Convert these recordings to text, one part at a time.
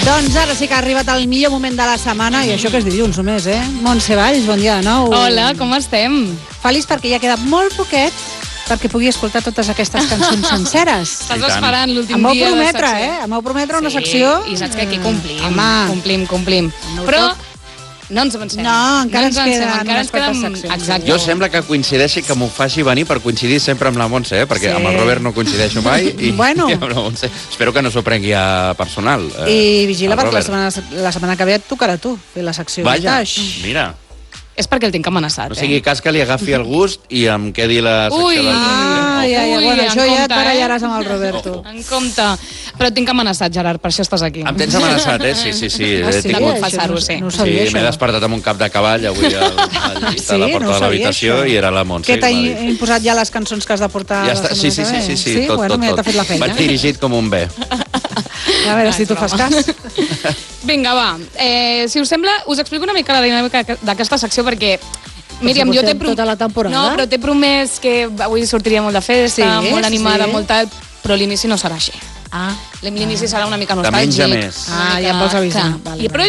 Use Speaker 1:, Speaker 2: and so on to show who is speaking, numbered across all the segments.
Speaker 1: Doncs ara sí que ha arribat el millor moment de la setmana, i això que és dilluns només, Montse Valls, bon dia de nou.
Speaker 2: Hola, com estem?
Speaker 1: Feliç perquè ja queda molt poquet perquè pugui escoltar totes aquestes cançons senceres.
Speaker 2: Estàs esperant l'últim dia de secció.
Speaker 1: Em vau prometre una secció.
Speaker 2: I saps que aquí complim.
Speaker 1: Home.
Speaker 2: Complim. Però no ens avancem.
Speaker 1: No, encara ens queden unes quantes seccions.
Speaker 2: Exacte.
Speaker 3: Jo sembla que coincideixi, que m'ho faci venir per coincidir sempre amb la Montse, perquè amb el Robert no coincideixo mai i amb la Montse. Espero que no s'ho prengui a personal.
Speaker 1: I vigila, perquè la setmana que ve et tocarà a tu fer la secció.
Speaker 3: Vaja, mira.
Speaker 2: És perquè el tinc amenaçat,
Speaker 3: No sigui cas que li agafi el gust i em quedi la secció del Robert.
Speaker 1: Bueno, això ja et barallaràs amb el Roberto.
Speaker 2: En compte. Però et tinc amenaçat, Gerard, per això estàs aquí.
Speaker 3: Em tens amenaçat, Sí.
Speaker 2: He de confessar-ho, sí.
Speaker 3: M'he despertat amb un cap de cavall avui al llit a la porta de l'habitació i era la Montse.
Speaker 1: Què t'ha imposat ja les cançons que has de portar la setmana que ve?
Speaker 3: Sí, tot.
Speaker 1: T'ha fet la feina.
Speaker 3: Vaig dirigit com un bé.
Speaker 1: A veure si tu fas cas.
Speaker 2: Vinga, va. Si us sembla, us explico una mica la dinàmica d'aquesta secció, perquè Míriam, jo t'he
Speaker 1: tota la temporada.
Speaker 2: No, però t'he promès que avui sortiria molt de festa, molt animada, molt tal, però l'inici no serà així. L'inici serà una mica nostàlgic.
Speaker 3: De menys a més.
Speaker 1: Ja em vols avisar.
Speaker 2: Però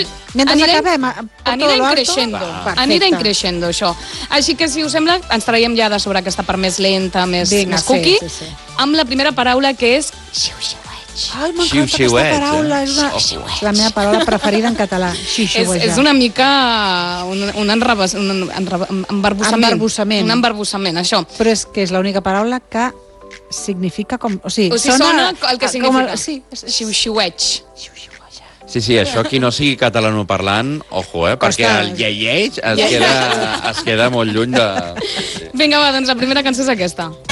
Speaker 2: anirem creixent, això. Així que, si us sembla, ens traiem ja de sobre aquesta part més lenta, més cookie, amb la primera paraula, que és xiu-xiueig.
Speaker 1: Ai, m'encanta aquesta paraula. És la meva paraula preferida en català.
Speaker 2: És una mica un embarbussament. Un embarbussament, això.
Speaker 1: Però és que és l'única paraula que significa com... O sigui,
Speaker 2: sona el que significa.
Speaker 1: Sí,
Speaker 2: xiu-xiueig.
Speaker 3: Sí, això qui no sigui catalanoparlant, ojo, perquè el lleig es queda molt lluny de...
Speaker 2: Vinga, va, doncs la primera cançó és aquesta.